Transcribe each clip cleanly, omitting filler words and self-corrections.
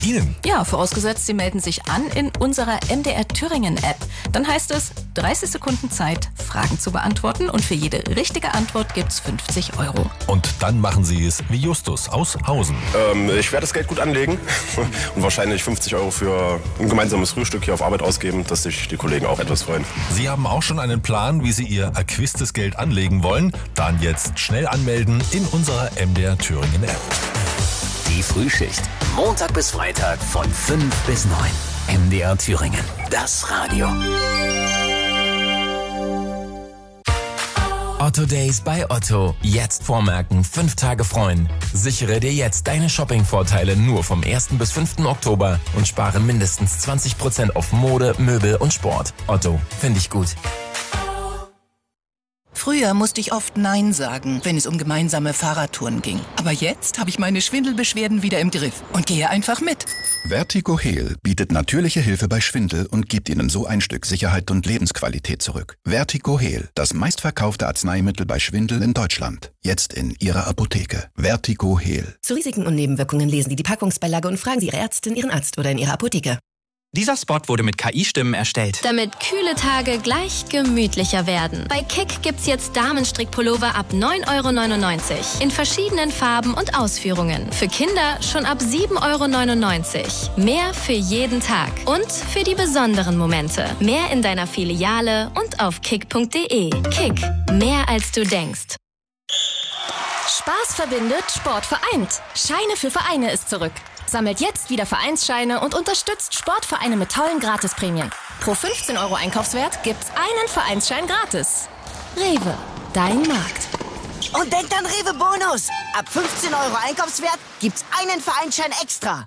Ihnen? Ja, vorausgesetzt, Sie melden sich an in unserer MDR Thüringen App. Dann heißt es 30 Sekunden Zeit, Fragen zu beantworten und für jede richtige Antwort gibt's 50 €. Und dann machen Sie es wie Justus aus Hausen. Ich werde das Geld gut anlegen und wahrscheinlich 50 € für ein gemeinsames Frühstück hier auf Arbeit ausgeben, dass sich die Kollegen auch etwas freuen. Sie haben auch schon einen Plan, wie Sie Ihr erquiestes Geld anlegen wollen? Dann jetzt schnell anmelden in unserer MDR Thüringen App. Die Frühschicht. Montag bis Freitag von 5 bis 9. MDR Thüringen. Das Radio. Otto Days bei Otto. Jetzt vormerken, 5 Tage freuen. Sichere dir jetzt deine Shoppingvorteile nur vom 1. bis 5. Oktober und spare mindestens 20% auf Mode, Möbel und Sport. Otto, finde ich gut. Früher musste ich oft Nein sagen, wenn es um gemeinsame Fahrradtouren ging. Aber jetzt habe ich meine Schwindelbeschwerden wieder im Griff und gehe einfach mit. Vertigo Heal bietet natürliche Hilfe bei Schwindel und gibt Ihnen so ein Stück Sicherheit und Lebensqualität zurück. Vertigo Heal, das meistverkaufte Arzneimittel bei Schwindel in Deutschland. Jetzt in Ihrer Apotheke. Vertigo Heal. Zu Risiken und Nebenwirkungen lesen Sie die Packungsbeilage und fragen Sie Ihre Ärztin, Ihren Arzt oder in Ihrer Apotheke. Dieser Spot wurde mit KI-Stimmen erstellt. Damit kühle Tage gleich gemütlicher werden. Bei Kick gibt's jetzt Damenstrickpullover ab 9,99 € in verschiedenen Farben und Ausführungen. Für Kinder schon ab 7,99 €. Mehr für jeden Tag und für die besonderen Momente. Mehr in deiner Filiale und auf kick.de. Kick, mehr als du denkst. Spaß verbindet, Sport vereint. Scheine für Vereine ist zurück. Sammelt jetzt wieder Vereinsscheine und unterstützt Sportvereine mit tollen Gratisprämien. Pro 15 € Einkaufswert gibt's einen Vereinsschein gratis. Rewe, dein Markt. Und denkt an Rewe Bonus. Ab 15 € Einkaufswert gibt's einen Vereinsschein extra.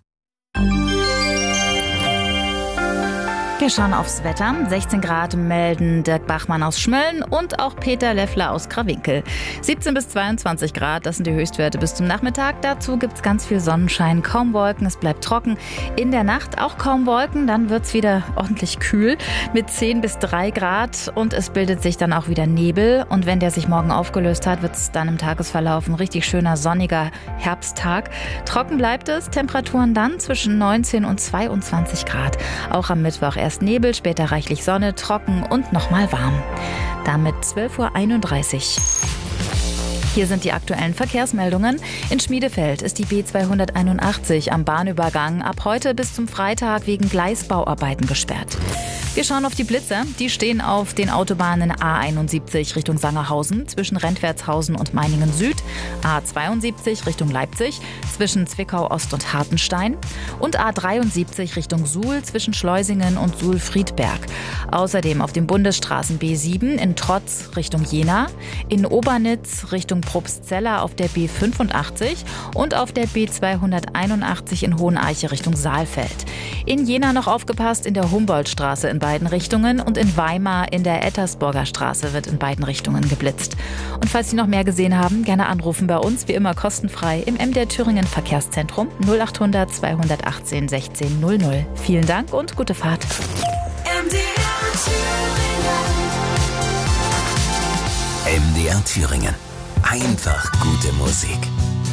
Wir schauen aufs Wetter. 16 Grad melden Dirk Bachmann aus Schmölln und auch Peter Leffler aus Krawinkel. 17 bis 22 Grad, das sind die Höchstwerte bis zum Nachmittag. Dazu gibt's ganz viel Sonnenschein, kaum Wolken, es bleibt trocken. In der Nacht auch kaum Wolken, dann wird's wieder ordentlich kühl mit 10 bis 3 Grad und es bildet sich dann auch wieder Nebel. Und wenn der sich morgen aufgelöst hat, wird's dann im Tagesverlauf ein richtig schöner sonniger Herbsttag. Trocken bleibt es, Temperaturen dann zwischen 19 und 22 Grad. Auch am Mittwoch erst Nebel, später reichlich Sonne, trocken und nochmal warm. Damit 12:31 Uhr. Hier sind die aktuellen Verkehrsmeldungen. In Schmiedefeld ist die B281 am Bahnübergang ab heute bis zum Freitag wegen Gleisbauarbeiten gesperrt. Wir schauen auf die Blitze. Die stehen auf den Autobahnen A71 Richtung Sangerhausen zwischen Rentwertshausen und Meiningen Süd, A72 Richtung Leipzig zwischen Zwickau Ost und Hartenstein und A73 Richtung Suhl zwischen Schleusingen und Suhl-Friedberg. Außerdem auf den Bundesstraßen B7 in Trotz Richtung Jena, in Obernitz Richtung Probstzella auf der B85 und auf der B281 in Hoheneiche Richtung Saalfeld. In Jena noch aufgepasst in der Humboldtstraße in beiden Richtungen und in Weimar in der Ettersburger Straße wird in beiden Richtungen geblitzt. Und falls Sie noch mehr gesehen haben, gerne anrufen bei uns, wie immer kostenfrei im MDR Thüringen Verkehrszentrum 0800 218 16 00. Vielen Dank und gute Fahrt. MDR Thüringen. Einfach gute Musik.